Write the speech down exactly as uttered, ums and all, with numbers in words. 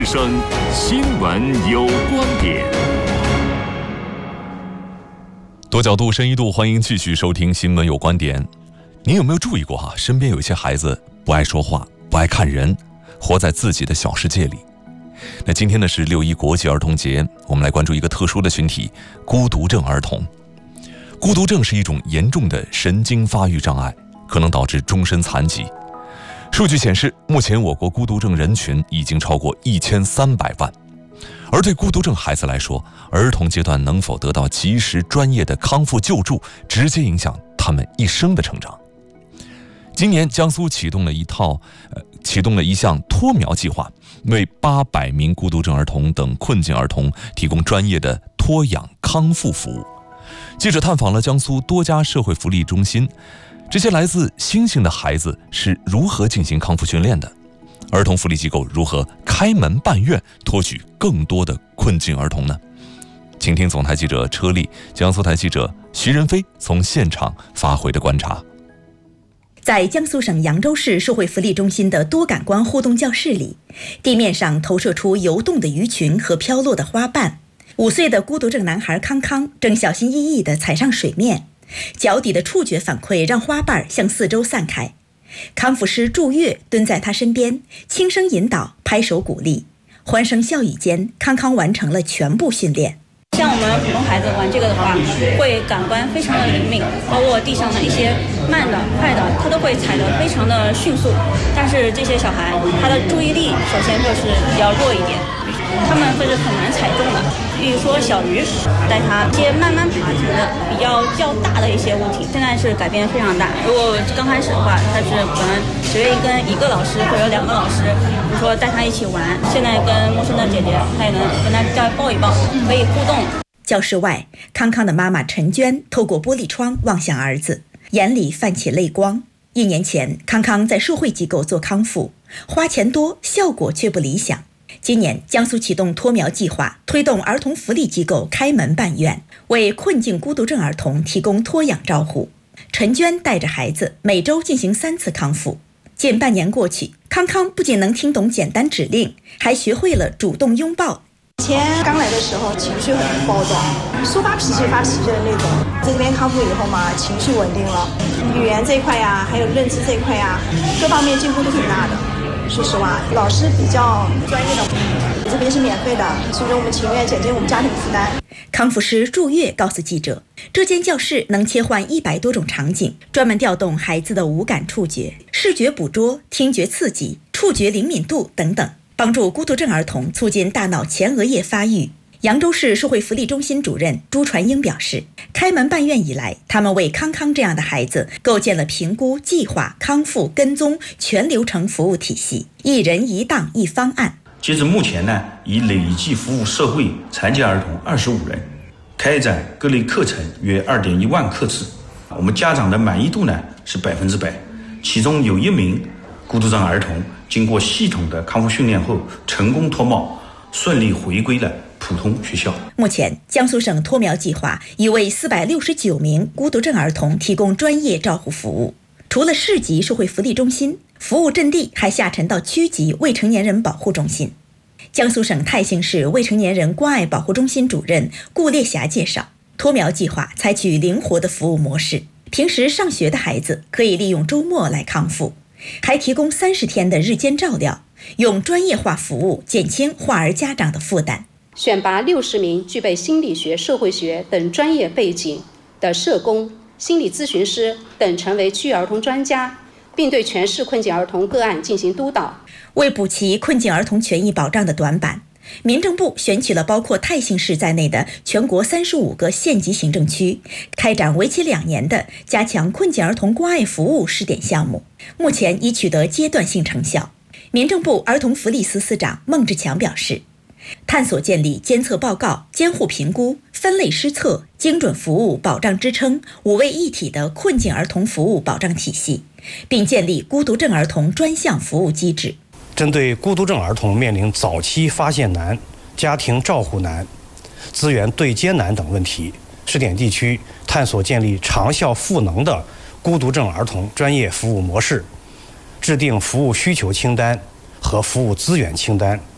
生新闻有观点，多角度、深一度，欢迎继续收听新闻有观点。您有没有注意过哈、啊？身边有一些孩子不爱说话，不爱看人，活在自己的小世界里。那今天呢是六一国际儿童节，我们来关注一个特殊的群体——孤独症儿童。孤独症是一种严重的神经发育障碍，可能导致终身残疾。数据显示，目前我国孤独症人群已经超过一千三百万。而对孤独症孩子来说，儿童阶段能否得到及时专业的康复救助，直接影响他们一生的成长。今年江苏启动了一套呃启动了一项托苗计划，为八百名孤独症儿童等困境儿童提供专业的托养康复服务。记者探访了江苏多家社会福利中心，这些来自星星的孩子是如何进行康复训练的？儿童福利机构如何开门办院，托举更多的困境儿童呢？请听总台记者车丽、江苏台记者徐仁飞从现场发回的观察。 在江苏省扬州市社会福利中心的多感官互动教室里，地面上投射出游动的鱼群和飘落的花瓣。五岁的孤独症男孩康康正小心翼翼地踩上水面，脚底的触觉反馈让花瓣向四周散开。康复师祝月蹲在他身边，轻声引导，拍手鼓励。欢声笑语间，康康完成了全部训练。 像我们普通孩子玩这个的话，会感官非常的灵敏，包括地上的一些慢的、快的，他都会踩得非常的迅速。但是这些小孩，他的注意力首先就是比较弱一点，他们会是很难踩中的。比如说小鱼，带他接慢慢爬行的比较较大的一些物体，现在是改变非常大。如果刚开始的话，他是可能只愿意跟一个老师或者两个老师，比如说带他一起玩。现在跟陌生的姐姐，他也能跟他再抱一抱，可以互动。 教室外，康康的妈妈陈娟透过玻璃窗望向儿子，眼里泛起泪光。一年前，康康在社会机构做康复，花钱多，效果却不理想。今年，江苏启动托苗计划，推动儿童福利机构开门办院，为困境孤独症儿童提供托养照护。陈娟带着孩子每周进行三次康复。近半年过去，康康不仅能听懂简单指令，还学会了主动拥抱。 以前刚来的时候情绪很暴躁，说发脾气发脾气的那种，在这边康复以后嘛，情绪稳定了，语言这一块呀，还有认知这一块呀，各方面进步都挺大的。说实话，老师比较专业的，这边是免费的，所以我们情愿减轻我们家庭负担。 康复师祝月告诉记者，这间教室能切换一百多种场景，专门调动孩子的五感触觉、视觉捕捉、听觉刺激、触觉灵敏度等等，帮助孤独症儿童促进大脑前额叶发育。扬州市社会福利中心主任朱传英表示，开门办院以来，他们为康康这样的孩子构建了评估、计划、康复、跟踪全流程服务体系，一人一档一方案。 截至目前呢，已累计服务社会残疾儿童二十五人，开展各类课程约二点一万课次。我们家长的满意度呢是百分之百，其中有一名孤独症儿童经过系统的康复训练后，成功脱帽，顺利回归了普通学校。 目前，江苏省托苗计划已为四百六十九名孤独症儿童提供专业照护服务。除了市级社会福利中心，服务阵地还下沉到区级未成年人保护中心。江苏省泰兴市未成年人关爱保护中心主任顾烈霞介绍，托苗计划采取灵活的服务模式，平时上学的孩子可以利用周末来康复，还提供三十天的日间照料，用专业化服务减轻患儿家长的负担。 选拔六十名具备心理学、社会学等专业背景的社工、心理咨询师等成为区域儿童专家，并对全市困境儿童个案进行督导。 为补齐困境儿童权益保障的短板，民政部选取了包括泰兴市在内的全国三十五个县级行政区，开展为期两年的加强困境儿童关爱服务试点项目，目前已取得阶段性成效。民政部儿童福利司司长孟志强表示，探索建立监测报告、监护评估、分类施策、精准服务保障支撑五位一体的困境儿童服务保障体系，并建立孤独症儿童专项服务机制。 针对孤独症儿童面临早期发现难、家庭照护难、资源对接难等问题，试点地区探索建立长效赋能的孤独症儿童专业服务模式，制定服务需求清单和服务资源清单，